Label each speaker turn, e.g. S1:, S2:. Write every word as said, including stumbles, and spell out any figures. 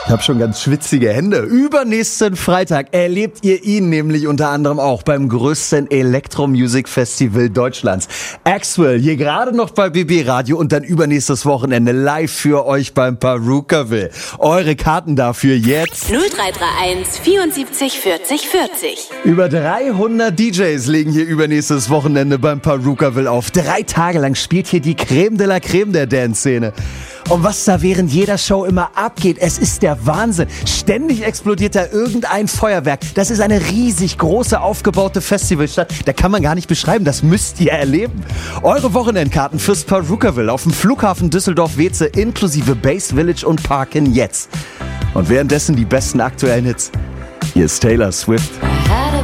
S1: Ich habe schon ganz schwitzige Hände. Übernächsten Freitag erlebt ihr ihn nämlich unter anderem auch beim größten Elektro-Music-Festival Deutschlands. Axwell, hier gerade noch bei B B Radio und dann übernächstes Wochenende live für euch beim Perukaville. Eure Karten dafür jetzt
S2: null drei drei eins vierundsiebzig vierzig vierzig.
S1: Über dreihundert D Js legen hier übernächstes Wochenende beim Perukaville auf. Drei Tage lang spielt hier die Creme de la Creme der Dance-Szene. Und was da während jeder Show immer abgeht, es ist der Wahnsinn. Ständig explodiert da irgendein Feuerwerk. Das ist eine riesig große aufgebaute Festivalstadt. Da kann man gar nicht beschreiben, das müsst ihr erleben. Eure Wochenendkarten fürs Perukaville auf dem Flughafen Düsseldorf-Weeze inklusive Base Village und Parken jetzt. Und währenddessen die besten aktuellen Hits. Hier ist Taylor Swift.